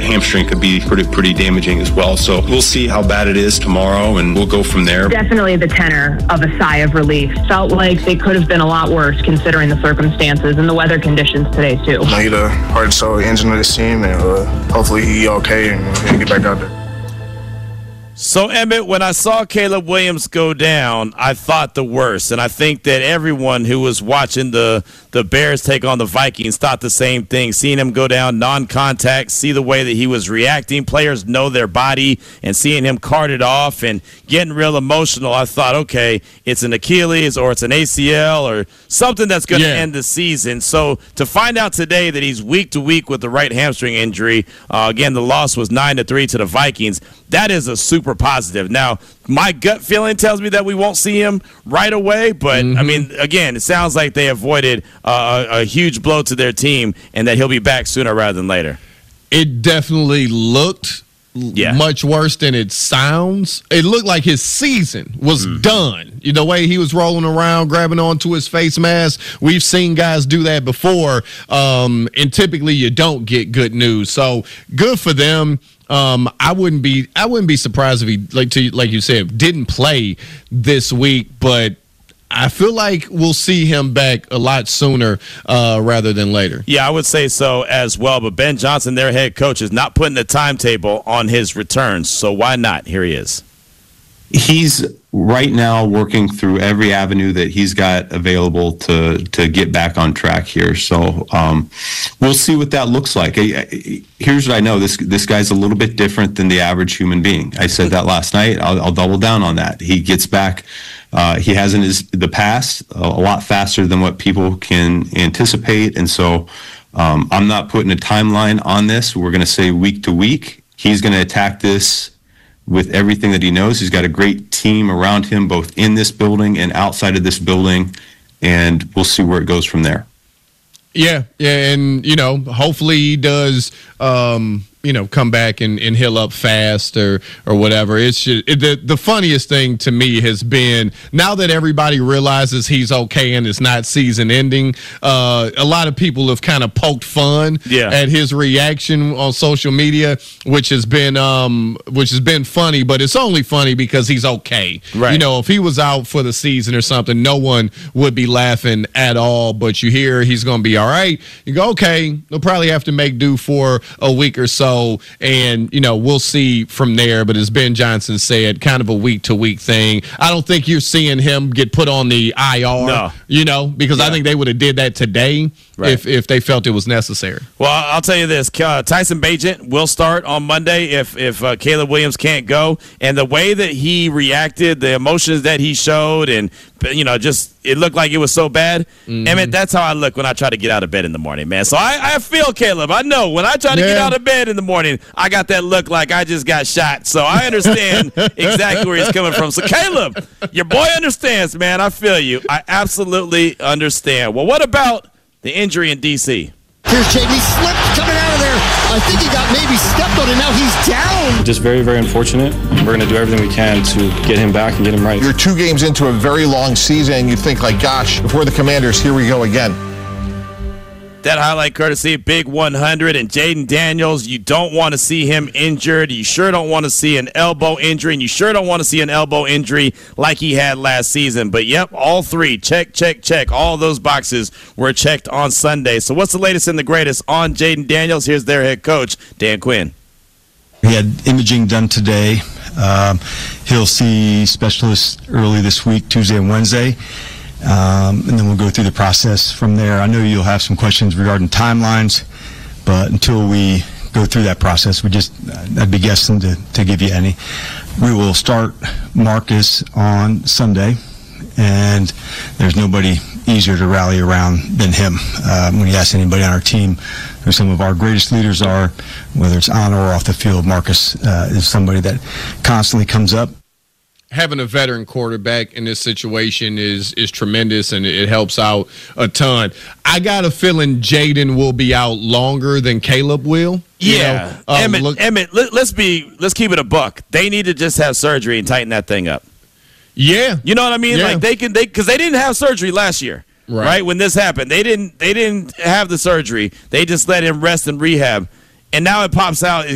hamstring could be pretty damaging as well. So we'll see how bad it is tomorrow, and we'll go from there. Definitely the tenor of a sigh of relief. Felt like they could have been a lot worse considering the circumstances and the weather conditions today, too. He's the heart and soul engine of this team, and hopefully he's okay and he'll get back out there. So, Emmett, when I saw Caleb Williams go down, I thought the worst. And I think that everyone who was watching the Bears take on the Vikings thought the same thing. Seeing him go down, non-contact, see the way that he was reacting. Players know their body, and seeing him carted off and getting real emotional, I thought, okay, it's an Achilles or it's an ACL or something that's going to end the season. So to find out today that he's week to week with the right hamstring injury, again, the loss was 9-3 to the Vikings. That is a super positive. Now, my gut feeling tells me that we won't see him right away, but, I mean, again, it sounds like they avoided a huge blow to their team and that he'll be back sooner rather than later. It definitely looked much worse than it sounds. It looked like his season was done. The way he was rolling around, grabbing onto his face mask. We've seen guys do that before, and typically you don't get good news. So good for them. I wouldn't be surprised if he, like you said, didn't play this week, but I feel like we'll see him back a lot sooner rather than later. Yeah, I would say so as well. But Ben Johnson, their head coach, is not putting a timetable on his returns. So why not? Here he is. He's right now working through every avenue that he's got available to get back on track here. So we'll see what that looks like. Here's what I know. This guy's a little bit different than the average human being. I said that last night. I'll double down on that. He gets back. He has in the past a lot faster than what people can anticipate. And so I'm not putting a timeline on this. We're going to say week to week. He's going to attack this with everything that he knows. He's got a great team around him, both in this building and outside of this building, and we'll see where it goes from there. Yeah, and, hopefully he does, come back and heal up fast or whatever. It's just, the funniest thing to me has been, now that everybody realizes he's okay and it's not season ending, a lot of people have kind of poked fun at his reaction on social media, which has been funny, but it's only funny because he's okay. Right. If he was out for the season or something, no one would be laughing at all, but you hear he's going to be all right. You go, okay, they'll probably have to make do for a week or so. And, we'll see from there. But as Ben Johnson said, kind of a week-to-week thing. I don't think you're seeing him get put on the IR, because I think they would have did that today if they felt it was necessary. Well, I'll tell you this. Tyson Bagent will start on Monday if Caleb Williams can't go. And the way that he reacted, the emotions that he showed, and, just it looked like it was so bad. Emmett, that's how I look when I try to get out of bed in the morning, man. So I feel Caleb. I know when I try to get out of bed in the morning, I got that look like I just got shot. So I understand exactly where he's coming from. So Caleb, your boy understands, man. I feel you. I absolutely understand. Well, what about the injury in D.C.? Here's JD slipped coming out of there. I think he got maybe stepped on, and now he's down. Just very, very unfortunate. We're going to do everything we can to get him back and get him right. You're 2 games into a very long season, and you think, gosh, if we're the Commanders, here we go again. That highlight courtesy Big 100 and Jaden Daniels. You don't want to see him injured. You sure don't want to see an elbow injury, and you sure don't want to see an elbow injury like he had last season. But, yep, all 3, check, check, check. All those boxes were checked on Sunday. So what's the latest and the greatest on Jaden Daniels? Here's their head coach, Dan Quinn. He had imaging done today. He'll see specialists early this week, Tuesday and Wednesday. And then we'll go through the process from there. I know you'll have some questions regarding timelines, but until we go through that process, I'd be guessing to give you any. We will start Marcus on Sunday, and there's nobody easier to rally around than him. When you ask anybody on our team who some of our greatest leaders are, whether it's on or off the field, Marcus is somebody that constantly comes up. Having a veteran quarterback in this situation is tremendous, and it helps out a ton. I got a feeling Jaden will be out longer than Caleb will. Yeah, Emmett. Let's keep it a buck. They need to just have surgery and tighten that thing up. Yeah, you know what I mean. Yeah. Like because they didn't have surgery last year, right? When this happened, they didn't have the surgery. They just let him rest and rehab, and now it pops out.